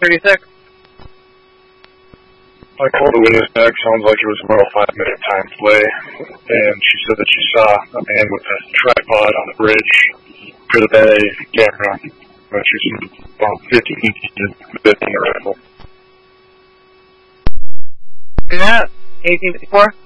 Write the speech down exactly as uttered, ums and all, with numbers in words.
thirty-six. I called the witness back. Sounds like it was about a five-minute time delay, and she said that she saw a man with a tripod on the bridge. Could have been a camera, but she's about fifty feet with a rifle. Do that. eighteen fifty-four.